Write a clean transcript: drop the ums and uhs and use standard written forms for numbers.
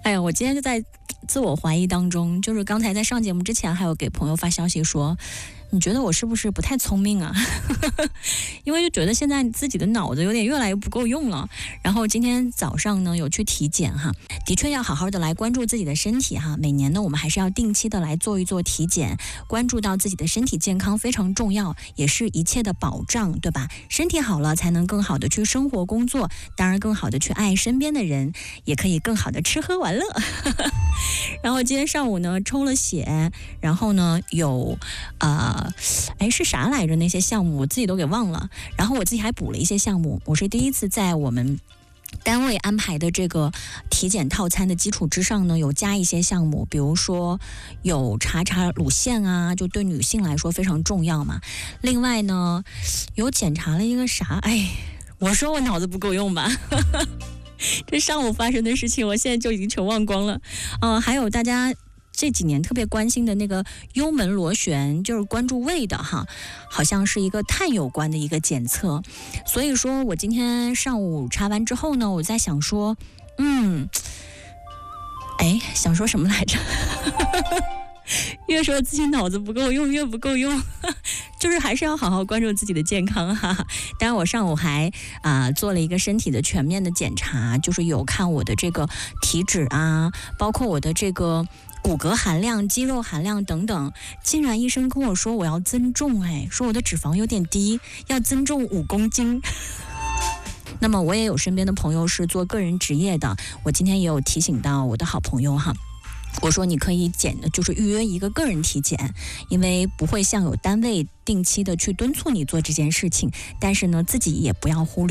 哎呀，我今天就在自我怀疑当中，就是刚才在上节目之前还有给朋友发消息说，你觉得我是不是不太聪明啊？因为就觉得现在自己的脑子有点越来越不够用了。然后今天早上呢有去体检哈，的确要好好的来关注自己的身体哈。每年呢我们还是要定期的来做一做体检，关注到自己的身体健康非常重要，也是一切的保障，对吧？身体好了才能更好的去生活工作，当然更好的去爱身边的人，也可以更好的吃喝玩乐。然后今天上午呢抽了血，然后呢有是啥来着？那些项目我自己都给忘了。然后我自己还补了一些项目，我是第一次在我们单位安排的这个体检套餐的基础之上呢，有加一些项目，比如说有查乳腺啊，就对女性来说非常重要嘛。另外呢，有检查了一个啥？我说我脑子不够用吧。这上午发生的事情，我现在就已经全忘光了。还有大家这几年特别关心的那个幽门螺旋，就是关注胃的哈，好像是一个碳有关的一个检测。所以说我今天上午查完之后呢，我在想说，想说什么来着？越说自己脑子不够用，越不够用，就是还是要好好关注自己的健康哈。当然，我上午还做了一个身体的全面的检查，就是有看我的这个体脂啊，包括我的这个骨骼含量、肌肉含量等等。竟然医生跟我说我要增重，说我的脂肪有点低，要增重5公斤。那么我也有身边的朋友是做个人职业的，我今天也有提醒到我的好朋友哈。我说你可以就是预约一个个人体检，因为不会像有单位定期的去敦促你做这件事情，但是呢自己也不要忽略